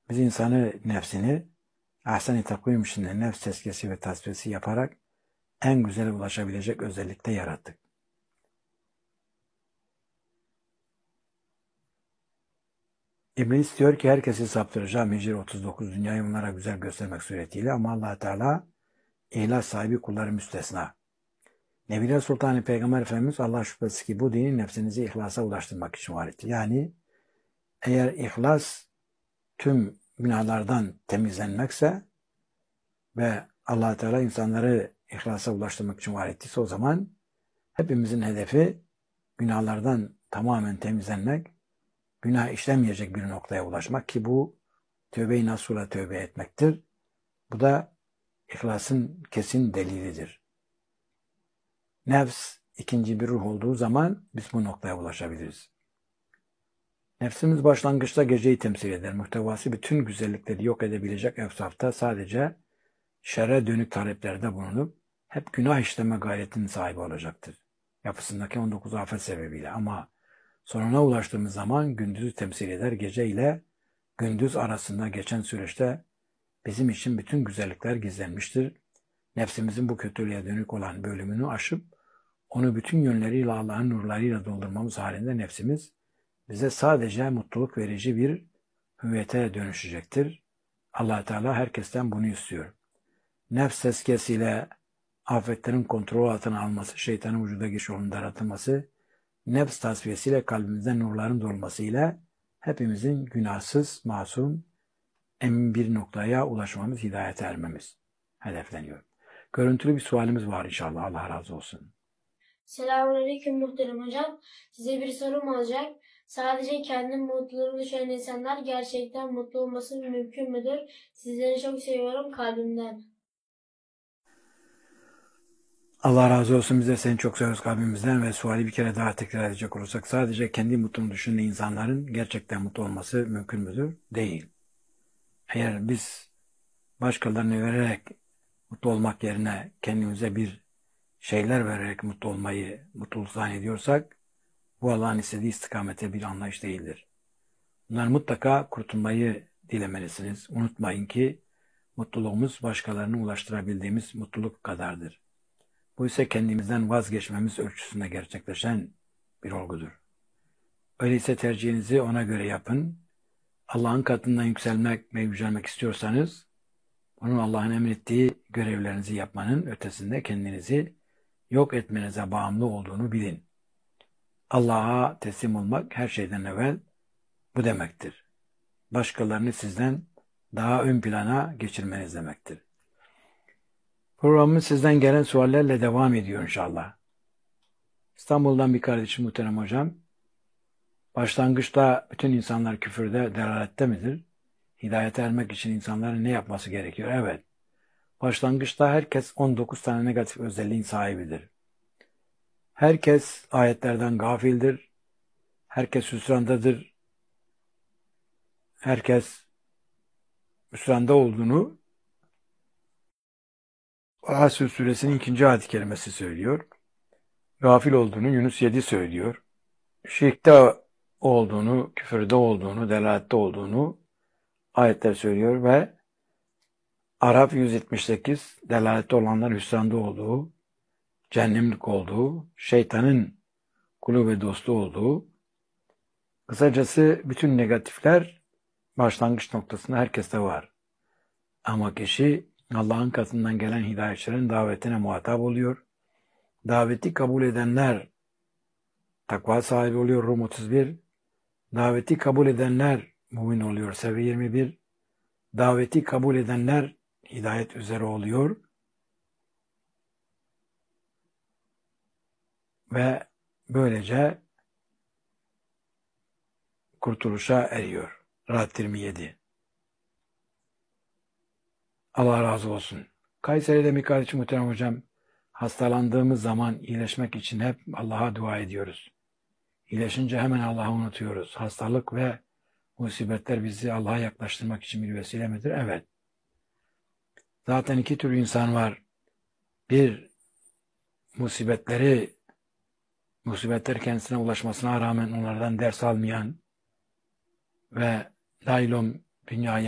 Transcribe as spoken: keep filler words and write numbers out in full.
Biz insanı nefsini ahsen-i takvim içinde nefs tezkiyesi ve tasfiyesi yaparak en güzel ulaşabilecek özellikte yarattık. İblis diyor ki herkesi saptıracağım Hicr otuz dokuz dünyayı onlara güzel göstermek suretiyle ama Allah Teala ihlas sahibi kulları müstesna. Nebiler Sultanı Peygamber Efendimiz Allah şüphesiz ki bu dini nefsinizi ihlasa ulaştırmak için var etti. Yani eğer ihlas tüm günahlardan temizlenmekse ve Allah Teala insanları ihlasa ulaştırmak için var ettiyse o zaman hepimizin hedefi günahlardan tamamen temizlenmek, günah işlemeyecek bir noktaya ulaşmak ki bu tövbe-i nasuhla tövbe etmektir. Bu da ihlasın kesin delilidir. Nefs ikinci bir ruh olduğu zaman biz bu noktaya ulaşabiliriz. Nefsimiz başlangıçta geceyi temsil eder. Muhtevası bütün güzellikleri yok edebilecek efsafta sadece şerre dönük taleplerde bulunup hep günah işleme gayretinin sahibi olacaktır. Yapısındaki on dokuz afet sebebiyle ama sonuna ulaştığımız zaman gündüzü temsil eder. Gece ile gündüz arasında geçen süreçte bizim için bütün güzellikler gizlenmiştir. Nefsimizin bu kötülüğe dönük olan bölümünü aşıp onu bütün yönleriyle Allah'ın nurlarıyla doldurmamız halinde nefsimiz bize sadece mutluluk verici bir hüviyete dönüşecektir. Allah Teala herkesten bunu istiyor. Nefs tezkiyesiyle afetlerin kontrol altına alması, şeytanın vücuda giriş yolunun yaratılması, nefs tasfiyesiyle kalbimizden nurların dolmasıyla hepimizin günahsız, masum, emin bir noktaya ulaşmamız, hidayete ermemiz hedefleniyor. Görüntülü bir sualimiz var inşallah. Allah razı olsun. Selamünaleyküm muhterem hocam. Size bir sorum olacak. Sadece kendi mutluluğunu düşünen insanlar gerçekten mutlu olması mümkün müdür? Sizleri çok seviyorum kalbimden. Allah razı olsun, biz de seni çok seviyoruz kalbimizden ve suali bir kere daha tekrar edecek olursak sadece kendi mutluluğunu düşünen insanların gerçekten mutlu olması mümkün müdür? Değil. Eğer biz başkalarını vererek mutlu olmak yerine kendimize bir şeyler vererek mutlu olmayı mutluluk zannediyorsak bu Allah'ın istediği istikamete bir anlayış değildir. Bunlar mutlaka kurtulmayı dilemelisiniz. Unutmayın ki mutluluğumuz başkalarına ulaştırabildiğimiz mutluluk kadardır. Bu ise kendimizden vazgeçmemiz ölçüsünde gerçekleşen bir olgudur. Öyleyse tercihinizi ona göre yapın. Allah'ın katından yükselmek ve yücelmek istiyorsanız onun Allah'ın emrettiği görevlerinizi yapmanın ötesinde kendinizi yok etmenize bağımlı olduğunu bilin. Allah'a teslim olmak her şeyden evvel bu demektir. Başkalarını sizden daha ön plana geçirmeniz demektir. Programımız sizden gelen suallerle devam ediyor inşallah. İstanbul'dan bir kardeşim muhterem hocam. Başlangıçta bütün insanlar küfürde, delalette midir? Hidayete ermek için insanların ne yapması gerekiyor? Evet. Başlangıçta herkes on dokuz tane negatif özelliğin sahibidir. Herkes ayetlerden gafildir. Herkes hüsrandadır. Herkes hüsranda olduğunu Asr suresinin ikinci ayet-i kerimesi söylüyor. Gafil olduğunu Yunus yedi söylüyor. Şirkte olduğunu, küfürde olduğunu, delalette olduğunu ayetler söylüyor ve Araf yüz yetmiş sekiz delalette olanların hüsranda olduğu, cehennemlik olduğu, şeytanın kulu ve dostu olduğu, kısacası bütün negatifler başlangıç noktasında herkeste var. Ama kişi Allah'ın katından gelen hidayetçilerin davetine muhatap oluyor. Daveti kabul edenler takva sahibi oluyor. Rum otuz bir. Daveti kabul edenler mümin oluyor. Seviye yirmi bir. Daveti kabul edenler hidayet üzere oluyor. Ve böylece kurtuluşa eriyor. Rad yirmi yedi. Allah razı olsun. Kayseri'de bir kardeşim muhterem hocam, hastalandığımız zaman iyileşmek için hep Allah'a dua ediyoruz. İyileşince hemen Allah'ı unutuyoruz. Hastalık ve musibetler bizi Allah'a yaklaştırmak için bir vesile midir? Evet. Zaten iki tür insan var. Bir, musibetleri, musibetler kendisine ulaşmasına rağmen onlardan ders almayan ve naylon dünyaya